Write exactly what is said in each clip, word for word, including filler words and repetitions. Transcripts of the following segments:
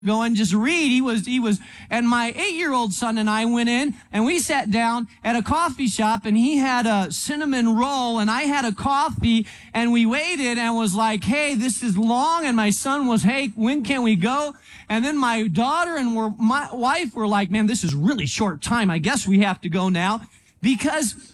go and just read. He was, he was, and my eight-year-old son and I went in and we sat down at a coffee shop and he had a cinnamon roll and I had a coffee and we waited and was like, hey, this is long. And my son was, hey, when can we go? And then my daughter and were, my wife were like, man, this is really short time. I guess we have to go now, because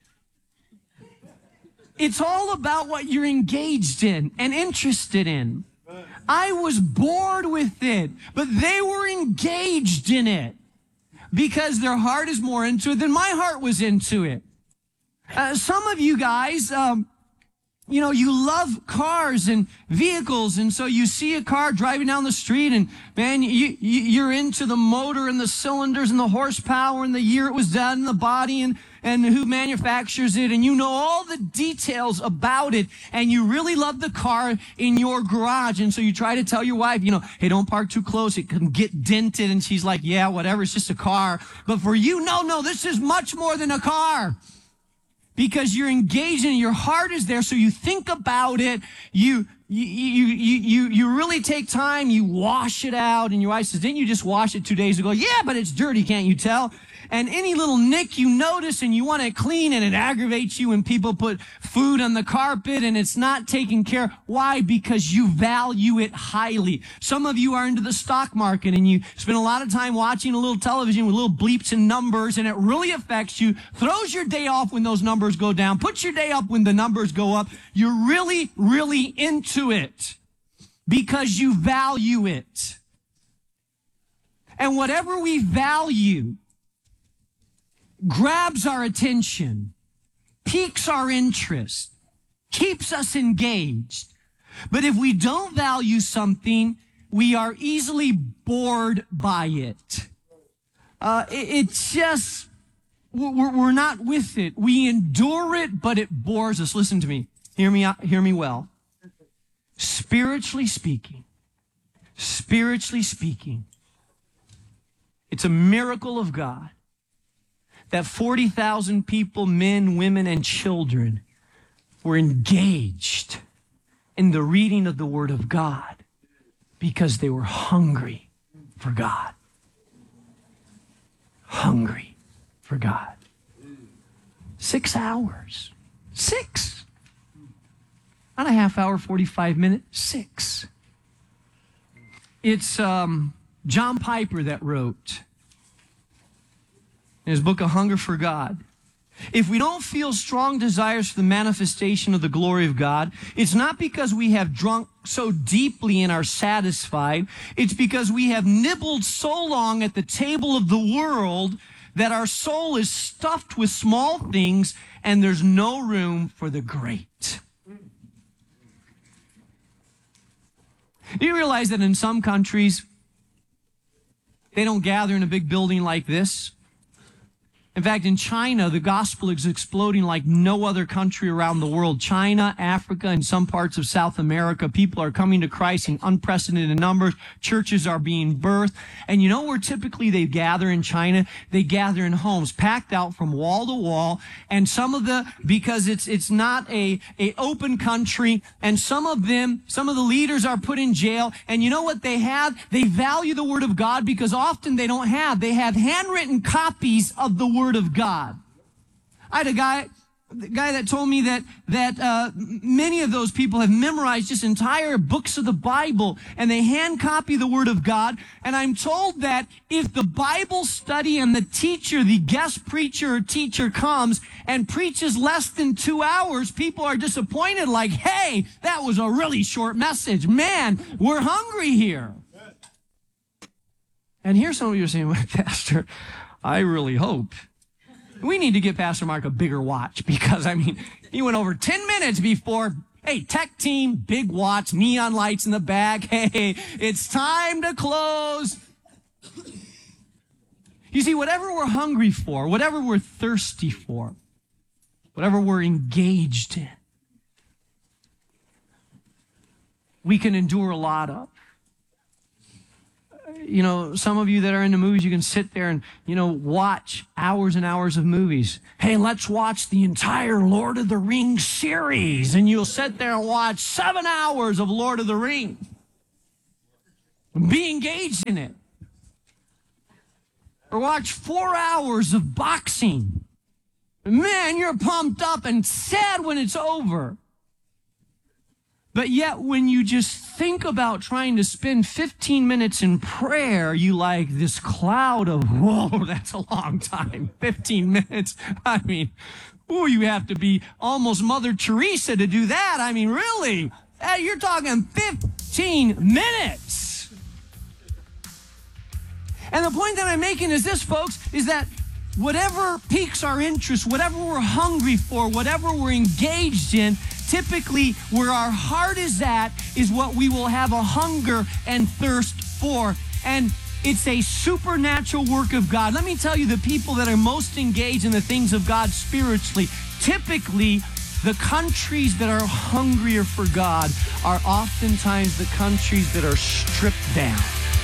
it's all about what you're engaged in and interested in. I was bored with it, but they were engaged in it because their heart is more into it than my heart was into it. Uh, some of you guys, um, you know, you love cars and vehicles, and so you see a car driving down the street, and man, you, you, you're into the motor and the cylinders and the horsepower and the year it was done and the body and, and who manufactures it, and you know all the details about it, and you really love the car in your garage, and so you try to tell your wife, you know, hey, don't park too close, it can get dented, and she's like, yeah, whatever, it's just a car. But for you, no, no, this is much more than a car. Because you're engaged in it, your heart is there, so you think about it, you, you, you, you, you really take time, you wash it out, and your wife says, didn't you just wash it two days ago? Yeah, but it's dirty, can't you tell? And any little nick you notice and you want it clean, and it aggravates you when people put food on the carpet and it's not taken care of. Why? Because you value it highly. Some of you are into the stock market and you spend a lot of time watching a little television with little bleeps and numbers, and it really affects you, throws your day off when those numbers go down, puts your day up when the numbers go up. You're really, really into it because you value it. And whatever we value grabs our attention, piques our interest, keeps us engaged. But if we don't value something, we are easily bored by it. Uh, it, it's just, we're, we're not with it. We endure it, but it bores us. Listen to me. Hear me out, hear me well. Spiritually speaking, spiritually speaking, it's a miracle of God that forty thousand people, men, women, and children, were engaged in the reading of the Word of God because they were hungry for God. Hungry for God. Six hours. Six. Not a half hour, forty-five minutes. Six. It's um, John Piper that wrote in his book, A Hunger for God. If we don't feel strong desires for the manifestation of the glory of God, it's not because we have drunk so deeply and are satisfied. It's because we have nibbled so long at the table of the world that our soul is stuffed with small things and there's no room for the great. Do you realize that in some countries, they don't gather in a big building like this? In fact, in China, the gospel is exploding like no other country around the world. China, Africa, and some parts of South America, people are coming to Christ in unprecedented numbers. Churches are being birthed. And you know where typically they gather in China? They gather in homes, packed out from wall to wall. And some of the, because it's, it's not a, a open country, and some of them, some of the leaders are put in jail. And you know what they have? They value the Word of God because often they don't have. They have handwritten copies of the Word of God. I had a guy, the guy that told me that that uh, many of those people have memorized just entire books of the Bible, and they hand copy the Word of God. And I'm told that if the Bible study and the teacher, the guest preacher or teacher comes and preaches less than two hours, people are disappointed. Like, hey, that was a really short message. Man, we're hungry here. And here's some of you are saying, well, Pastor, I really hope we need to get Pastor Mark a bigger watch, because, I mean, he went over ten minutes before, hey, tech team, big watch, neon lights in the back. Hey, it's time to close. You see, whatever we're hungry for, whatever we're thirsty for, whatever we're engaged in, we can endure a lot of. You know, some of you that are into movies, you can sit there and, you know, watch hours and hours of movies. Hey, let's watch the entire Lord of the Rings series. And you'll sit there and watch seven hours of Lord of the Rings. Be engaged in it. Or watch four hours of boxing. Man, you're pumped up and sad when it's over. But yet when you just think about trying to spend fifteen minutes in prayer, you like this cloud of, whoa, that's a long time. fifteen minutes. I mean, oh, you have to be almost Mother Teresa to do that. I mean, really? Hey, you're talking fifteen minutes. And the point that I'm making is this, folks, is that whatever piques our interest, whatever we're hungry for, whatever we're engaged in, typically where our heart is at is what we will have a hunger and thirst for. And it's a supernatural work of God. Let me tell you, the people that are most engaged in the things of God spiritually, typically the countries that are hungrier for God are oftentimes the countries that are stripped down.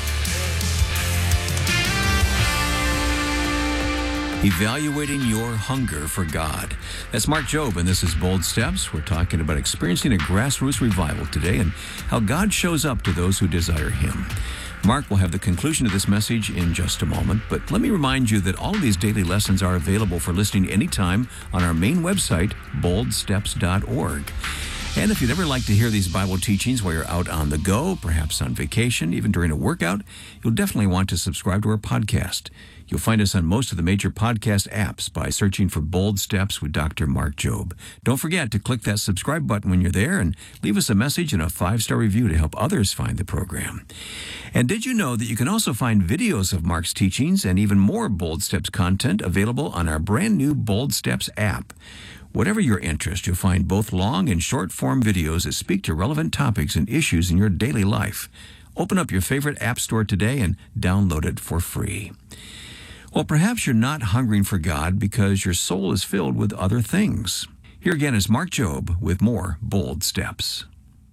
Evaluating your hunger for God. That's Mark Jobe, and this is Bold Steps. We're talking about experiencing a grassroots revival today and how God shows up to those who desire Him. Mark will have the conclusion of this message in just a moment, but let me remind you that all of these daily lessons are available for listening anytime on our main website, bold steps dot org. And if you'd ever like to hear these Bible teachings while you're out on the go, perhaps on vacation, even during a workout, you'll definitely want to subscribe to our podcast. You'll find us on most of the major podcast apps by searching for Bold Steps with Doctor Mark Jobe. Don't forget to click that subscribe button when you're there and leave us a message and a five-star review to help others find the program. And did you know that you can also find videos of Mark's teachings and even more Bold Steps content available on our brand new Bold Steps app? Whatever your interest, you'll find both long and short form videos that speak to relevant topics and issues in your daily life. Open up your favorite app store today and download it for free. Well, perhaps you're not hungering for God because your soul is filled with other things. Here again is Mark Jobe with more Bold Steps.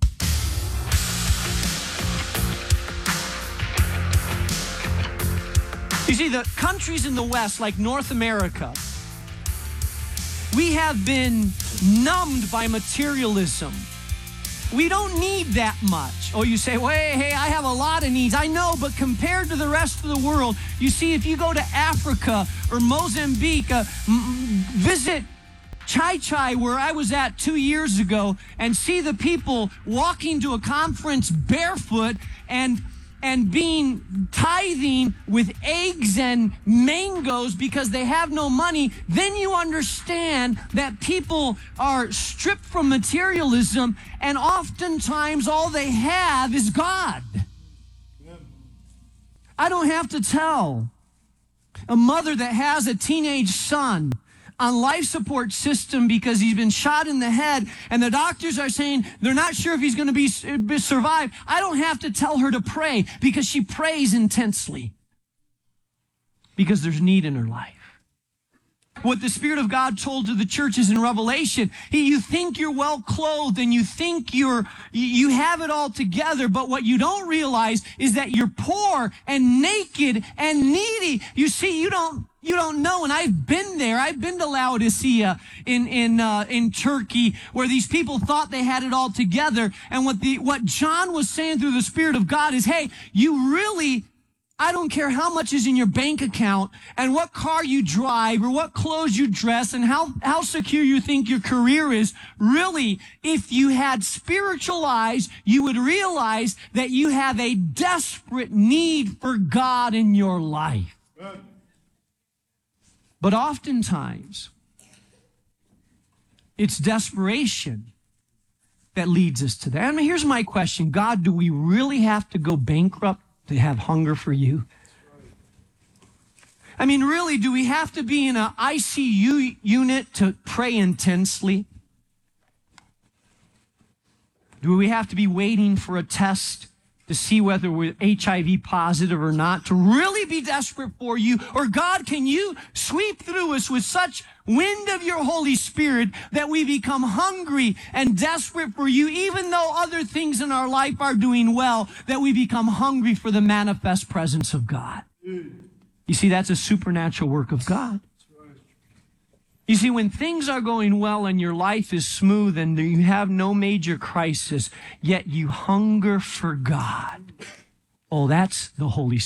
You see, the countries in the West, like North America, we have been numbed by materialism. We don't need that much. Oh, you say, well, hey, hey, I have a lot of needs. I know, but compared to the rest of the world, you see, if you go to Africa or Mozambique, uh, m- visit Chai Chai, where I was at two years ago, and see the people walking to a conference barefoot and and being tithing with eggs and mangoes because they have no money, then you understand that people are stripped from materialism, and oftentimes all they have is God. I don't have to tell a mother that has a teenage son on life support system because he's been shot in the head and the doctors are saying they're not sure if he's going to be, be survive. I don't have to tell her to pray because she prays intensely because there's need in her life. What the Spirit of God told to the churches in Revelation, he, you think you're well clothed and you think you're, you have it all together, but what you don't realize is that you're poor and naked and needy. You see, you don't, you don't know, and I've been there. I've been to Laodicea in, in, uh, in Turkey where these people thought they had it all together. And what the, what John was saying through the Spirit of God is, hey, you really, I don't care how much is in your bank account and what car you drive or what clothes you dress and how, how secure you think your career is. Really, if you had spiritual eyes, you would realize that you have a desperate need for God in your life. But oftentimes, it's desperation that leads us to that. I mean, here's my question. God, do we really have to go bankrupt to have hunger for you? I mean, really, do we have to be in an I C U unit to pray intensely? Do we have to be waiting for a test to see whether we're H I V positive or not to really be desperate for you? Or God, can you sweep through us with such wind of your Holy Spirit that we become hungry and desperate for you, even though other things in our life are doing well, that we become hungry for the manifest presence of God? You see, that's a supernatural work of God. You see, when things are going well and your life is smooth and you have no major crisis, yet you hunger for God, Oh, that's the Holy